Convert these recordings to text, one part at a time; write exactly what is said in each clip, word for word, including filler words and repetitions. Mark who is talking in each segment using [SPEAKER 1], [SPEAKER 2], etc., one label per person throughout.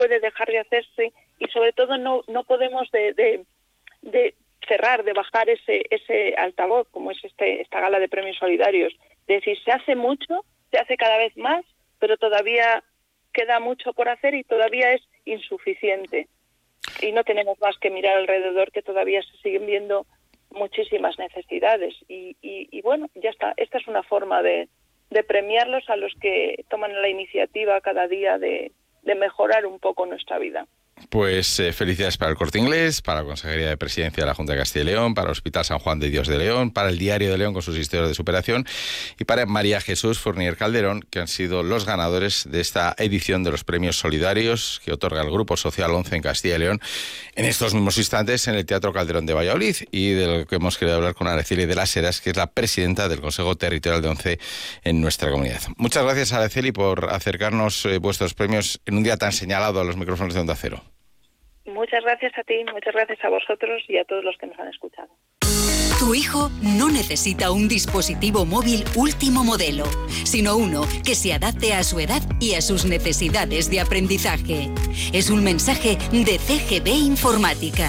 [SPEAKER 1] puede dejar de hacerse y sobre todo no no podemos de, de, de cerrar, de bajar ese ese altavoz como es este esta gala de premios solidarios. Es decir, se hace mucho, se hace cada vez más, pero todavía queda mucho por hacer y todavía es insuficiente. Y no tenemos más que mirar alrededor, que todavía se siguen viendo muchísimas necesidades. Y, y, y bueno, ya está. Esta es una forma de, de premiarlos a los que toman la iniciativa cada día de, de mejorar un poco nuestra vida.
[SPEAKER 2] Pues eh, felicidades para el Corte Inglés, para la Consejería de Presidencia de la Junta de Castilla y León, para el Hospital San Juan de Dios de León, para el Diario de León con sus historias de superación y para María Jesús Fournier Calderón, que han sido los ganadores de esta edición de los premios solidarios que otorga el Grupo Social once en Castilla y León en estos mismos instantes en el Teatro Calderón de Valladolid, y de lo que hemos querido hablar con Araceli de las Heras, que es la presidenta del Consejo Territorial de ONCE en nuestra comunidad. Muchas gracias, Araceli, por acercarnos eh, vuestros premios en un día tan señalado a los micrófonos de Onda Cero.
[SPEAKER 1] Muchas gracias a ti, muchas gracias a vosotros y a todos los que nos han escuchado.
[SPEAKER 3] Tu hijo no necesita un dispositivo móvil último modelo, sino uno que se adapte a su edad y a sus necesidades de aprendizaje. Es un mensaje de C G B Informática.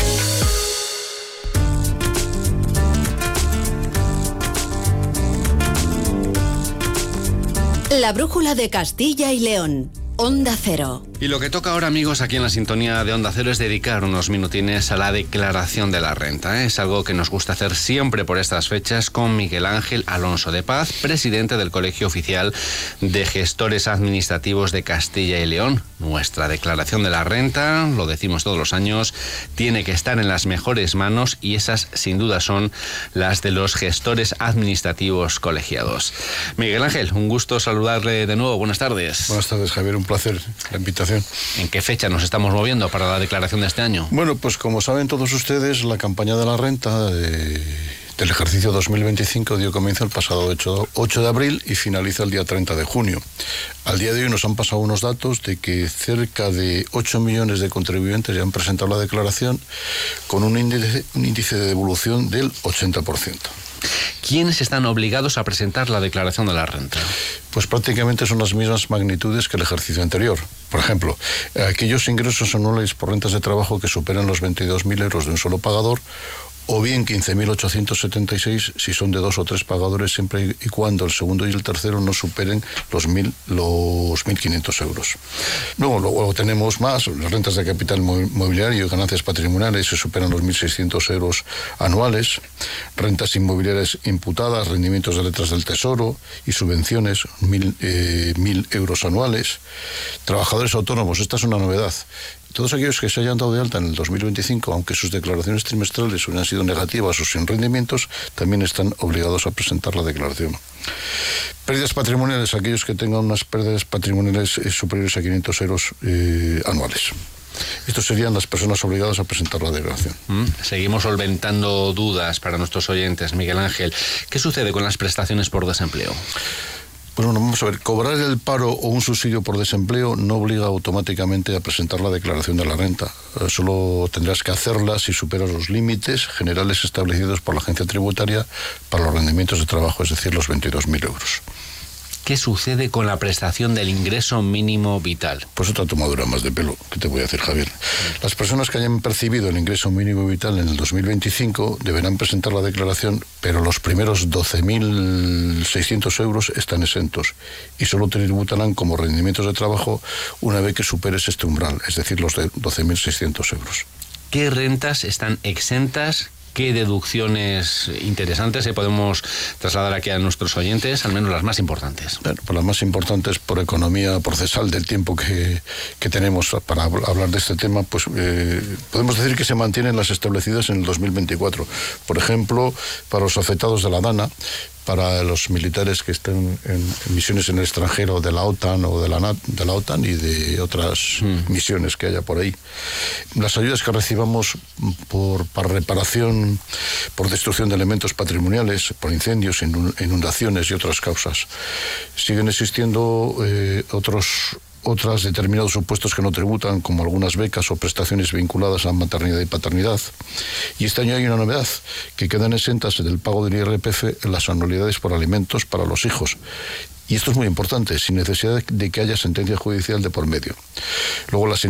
[SPEAKER 3] La brújula de Castilla y León. Onda Cero.
[SPEAKER 4] Y lo que toca ahora, amigos, aquí en la sintonía de Onda Cero es dedicar unos minutines a la declaración de la renta, ¿eh? Es algo que nos gusta hacer siempre por estas fechas con Miguel Ángel Alonso de Paz, presidente del Colegio Oficial de Gestores Administrativos de Castilla y León. Nuestra declaración de la renta, lo decimos todos los años, tiene que estar en las mejores manos y esas sin duda son las de los gestores administrativos colegiados. Miguel Ángel, un gusto saludarle de nuevo. Buenas tardes.
[SPEAKER 5] Buenas tardes, Javier. Un placer la invitación.
[SPEAKER 4] ¿En qué fecha nos estamos moviendo para la declaración de este año?
[SPEAKER 5] Bueno, pues como saben todos ustedes, la campaña de la renta de, del ejercicio dos mil veinticinco dio comienzo el pasado ocho de abril y finaliza el día treinta de junio. Al día de hoy nos han pasado unos datos de que cerca de ocho millones de contribuyentes ya han presentado la declaración con un índice, un índice de devolución del ochenta por ciento.
[SPEAKER 4] ¿Quiénes están obligados a presentar la declaración de la renta?
[SPEAKER 5] Pues prácticamente son las mismas magnitudes que el ejercicio anterior. Por ejemplo, aquellos ingresos anuales por rentas de trabajo que superan los veintidós mil euros de un solo pagador, o bien quince mil ochocientos setenta y seis si son de dos o tres pagadores, siempre y cuando el segundo y el tercero no superen los mil los mil quinientos euros. Luego, luego tenemos más, las rentas de capital mobiliario y ganancias patrimoniales se superan los mil seiscientos euros anuales, rentas inmobiliarias imputadas, rendimientos de letras del Tesoro y subvenciones, mil, eh, mil euros anuales. Trabajadores autónomos, esta es una novedad. Todos aquellos que se hayan dado de alta en el dos mil veinticinco, aunque sus declaraciones trimestrales hubieran sido negativas o sin rendimientos, también están obligados a presentar la declaración. Pérdidas patrimoniales, aquellos que tengan unas pérdidas patrimoniales eh, superiores a quinientos euros eh, anuales. Estos serían las personas obligadas a presentar la declaración.
[SPEAKER 4] Mm, seguimos solventando dudas para nuestros oyentes, Miguel Ángel. ¿Qué sucede con las prestaciones por desempleo?
[SPEAKER 5] Pues bueno, vamos a ver, cobrar el paro o un subsidio por desempleo no obliga automáticamente a presentar la declaración de la renta. Eh, solo tendrás que hacerla si superas los límites generales establecidos por la agencia tributaria para los rendimientos de trabajo, es decir, los veintidós mil euros.
[SPEAKER 4] ¿Qué sucede con la prestación del ingreso mínimo vital?
[SPEAKER 5] Pues otra tomadura más de pelo, ¿qué te voy a decir, Javier? Las personas que hayan percibido el ingreso mínimo vital en el dos mil veinticinco deberán presentar la declaración, pero los primeros doce mil seiscientos euros están exentos y solo tributarán como rendimientos de trabajo una vez que superes este umbral, es decir, los de doce mil seiscientos euros.
[SPEAKER 4] ¿Qué rentas están exentas? ¿Qué deducciones interesantes eh, podemos trasladar aquí a nuestros oyentes, al menos las más importantes?
[SPEAKER 5] Bueno, pues las más importantes, por economía procesal del tiempo que, que tenemos para hablar de este tema, pues eh, podemos decir que se mantienen las establecidas en el dos mil veinticuatro. Por ejemplo, para los afectados de la DANA, para los militares que estén en, en misiones en el extranjero de la OTAN o de la, de la OTAN y de otras mm. misiones que haya por ahí. Las ayudas que recibamos por, para reparación, por destrucción de elementos patrimoniales, por incendios, inundaciones y otras causas. Siguen existiendo eh, otros... otras determinados supuestos que no tributan, como algunas becas o prestaciones vinculadas a maternidad y paternidad. Y este año hay una novedad, que quedan exentas del pago del I R P F en las anualidades por alimentos para los hijos. Y esto es muy importante, sin necesidad de que haya sentencia judicial de por medio. Luego, las